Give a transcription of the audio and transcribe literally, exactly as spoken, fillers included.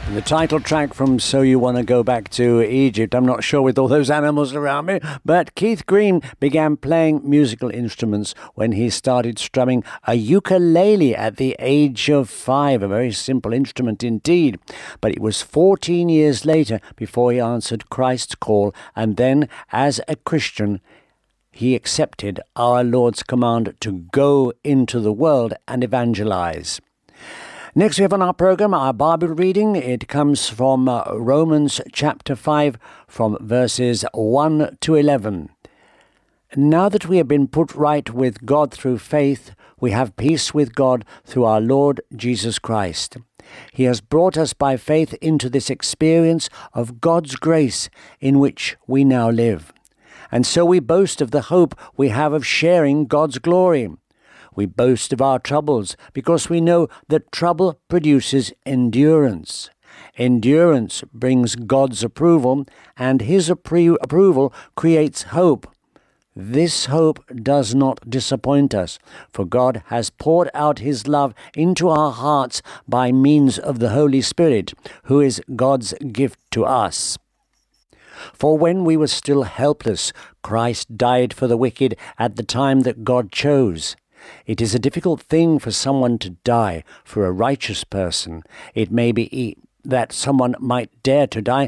The title track from So You Want to Go Back to Egypt. I'm not sure with all those animals around me, but Keith Green began playing musical instruments when he started strumming a ukulele at the age of five, a very simple instrument indeed. But it was fourteen years later before he answered Christ's call, and then, as a Christian, he accepted our Lord's command to go into the world and evangelize. Next we have on our program our Bible reading. It comes from uh, Romans chapter five from verses one to eleven. Now that we have been put right with God through faith, we have peace with God through our Lord Jesus Christ. He has brought us by faith into this experience of God's grace in which we now live. And so we boast of the hope we have of sharing God's glory. We boast of our troubles because we know that trouble produces endurance. Endurance brings God's approval, and His appro- approval creates hope. This hope does not disappoint us, for God has poured out His love into our hearts by means of the Holy Spirit, who is God's gift to us. For when we were still helpless, Christ died for the wicked at the time that God chose. It is a difficult thing for someone to die for a righteous person. It may be that someone might dare to die